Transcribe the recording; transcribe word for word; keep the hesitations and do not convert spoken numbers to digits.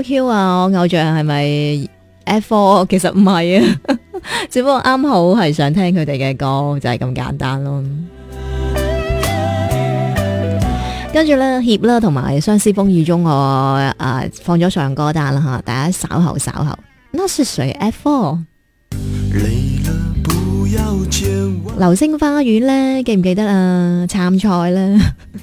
Q Q 啊，我偶像係咪 F 四？其實唔係啊，只不過啱好係想聽佢哋嘅歌，就係咁簡單咯。跟住咧，協啦同埋相思風雨中我，我、呃、誒放咗上歌單啦吓，大家稍後稍後。那是誰 F 四？流星花園咧，記唔記得啊？參賽咧。